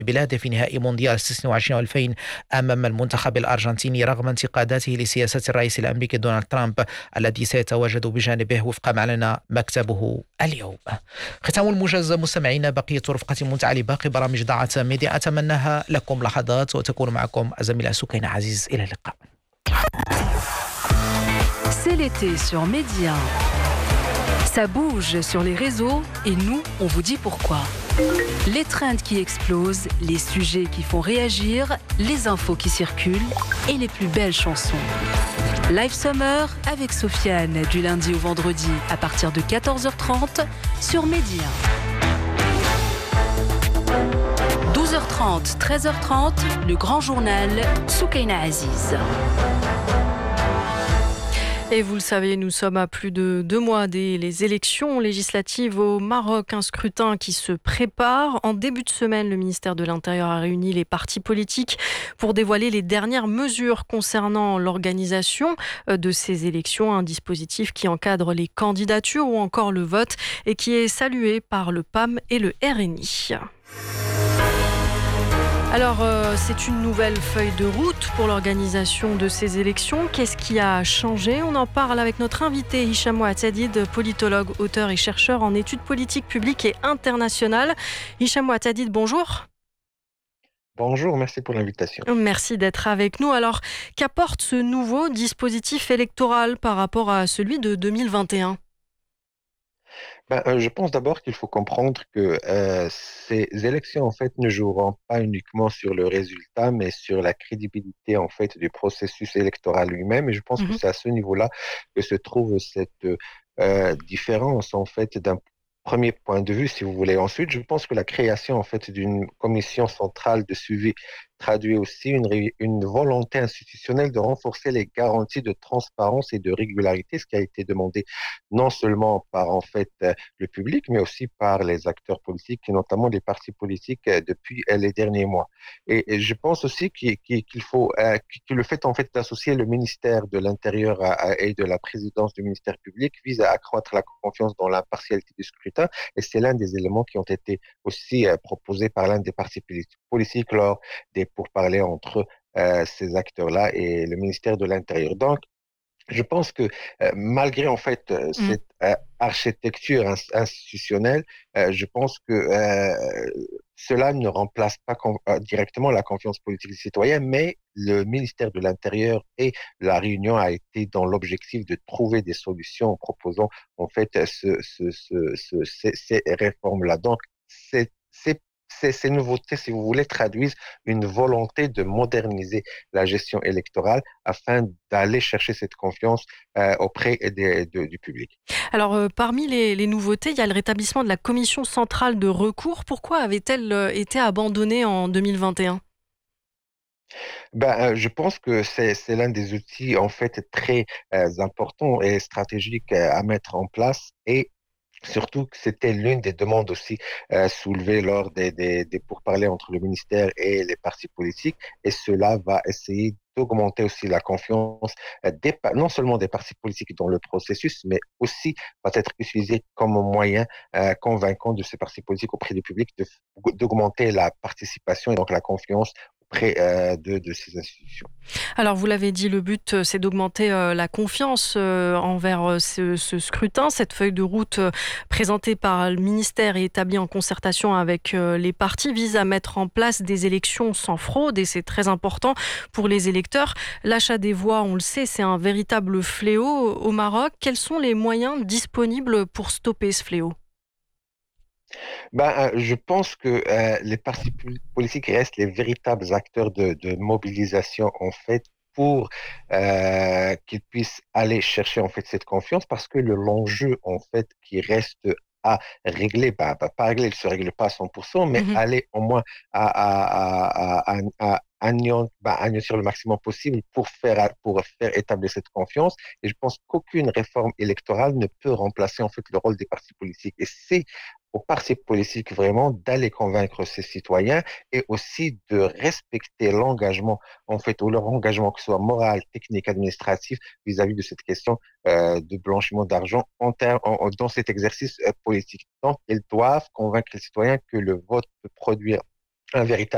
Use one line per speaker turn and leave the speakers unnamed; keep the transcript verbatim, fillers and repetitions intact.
بلاده في نهائي مونديال ستة وعشرين ألفين أمام المنتخب الأرجنتيني رغم انتقاداته لسياسة الرئيس الأمريكي دونالد ترامب الذي سيتواجد بجانبه وفق ما أعلن مكتبه اليوم. ختام الموجز مستمعينا، بقية رفقة ممتعة لباقي برامج ضاعة ميديا أتمناها لكم لحظات وتكون معكم الزميلة سكينة عزيز. إلى اللقاء.
C'est l'été sur Média. Ça bouge sur les réseaux et nous, on vous dit pourquoi. Les trends qui explosent, les sujets qui font réagir, les infos qui circulent et les plus belles chansons. Live Summer avec Sofiane du lundi au vendredi à partir de quatorze heures trente sur Média. douze heures trente, treize heures trente, le grand journal Soukaina Aziz. Et vous le savez, nous sommes à plus de deux mois des les élections législatives au Maroc, un scrutin qui se prépare. En début de semaine, le ministère de l'Intérieur a réuni les partis politiques pour dévoiler les dernières mesures concernant l'organisation de ces élections, un dispositif qui encadre les candidatures ou encore le vote et qui est salué par le P A M et le R N I. Alors, euh, c'est une nouvelle feuille de route pour l'organisation de ces élections. Qu'est-ce qui a changé ? On en parle avec notre invité Hicham Ouattadid, politologue, auteur et chercheur en études politiques publiques et internationales. Hicham Ouattadid, bonjour.
Bonjour, merci pour l'invitation.
Merci d'être avec nous. Alors, qu'apporte ce nouveau dispositif électoral par rapport à celui de deux mille vingt et un ?
Ben, euh, je pense d'abord qu'il faut comprendre que euh, ces élections en fait ne joueront pas uniquement sur le résultat, mais sur la crédibilité en fait du processus électoral lui-même. Et je pense que
Mhm.
c'est à ce niveau-là que se trouve cette euh, différence en fait d'un premier point de vue, si vous voulez. Ensuite, je pense que la création en fait d'une commission centrale de suivi traduit aussi une, ré- une volonté institutionnelle de renforcer les garanties de transparence et de régularité, ce qui a été demandé non seulement par en fait euh, le public, mais aussi par les acteurs politiques, et notamment les partis politiques euh, depuis euh, les derniers mois. Et, et je pense aussi qu'il qu'il- qu'il faut euh, que le fait en fait d'associer le ministère de l'Intérieur à- à- et de la présidence du ministère public vise à accroître la confiance dans l'impartialité du scrutin. Et c'est l'un des éléments qui ont été aussi euh, proposés par l'un des partis poli- politiques lors des pourparlers entre euh, ces acteurs-là et le ministère de l'Intérieur. Donc, je pense que euh, malgré en fait euh,
Mm.
cette euh, architecture ins- institutionnelle, euh, je pense que euh, cela ne remplace pas con- euh, directement la confiance politique des citoyens, mais le ministère de l'Intérieur et la Réunion a été dans l'objectif de trouver des solutions en proposant en fait ce, ce, ce, ce- ces, ces réformes-là. Donc, c'est, c'est, ces, ces nouveautés, si vous voulez, traduisent une volonté de moderniser la gestion électorale afin d'aller chercher cette confiance euh, auprès des- de- du public.
Alors, euh, parmi les, les nouveautés, il y a le rétablissement de la commission centrale de recours. Pourquoi avait-elle euh, été abandonnée en deux mille vingt et un ?
Ben, euh, je pense que c'est c'est l'un des outils en fait très euh, importants et stratégiques euh, à mettre en place et surtout que c'était l'une des demandes aussi euh, soulevées lors des, des, des pourparlers entre le ministère et les partis politiques et cela va essayer d'augmenter aussi la confiance euh, des, pa- non seulement des partis politiques dans le processus, mais aussi va être utilisé comme moyen euh, convaincant de ces partis politiques auprès du public de- d'augmenter la participation et donc la confiance auprès euh, de, de ces institutions.
Alors, vous l'avez dit, le but, euh, c'est d'augmenter euh, la confiance euh, envers euh, ce, ce scrutin. Cette feuille de route euh, présentée par le ministère et établie en concertation avec euh, les partis vise à mettre en place des élections sans fraude et c'est très important pour les électeurs. L'achat des voix, on le sait, c'est un véritable fléau au Maroc. Quels sont les moyens disponibles pour stopper ce fléau ?
Ben, euh, je pense que euh, les partis pol- politiques restent les véritables acteurs de, de mobilisation en fait pour euh, qu'ils puissent aller chercher en fait cette confiance parce que le l'enjeu en fait qui reste à régler, ben, ben, pas régler, il ne se règle pas à cent pour cent, mais
Mhm.
aller au moins à, à, à, à, à, à agnan- ben, anéantir le maximum possible pour faire, pour faire établir cette confiance. Et je pense qu'aucune réforme électorale ne peut remplacer en fait le rôle des partis politiques. Et c'est aux partis politiques vraiment d'aller convaincre ces citoyens et aussi de respecter l'engagement, en fait, ou leur engagement, que ce soit moral, technique, administratif, vis-à-vis de cette question euh, de blanchiment d'argent en ter- en- en- dans cet exercice euh, politique. Donc, ils doivent convaincre les citoyens que le vote peut produire un véritable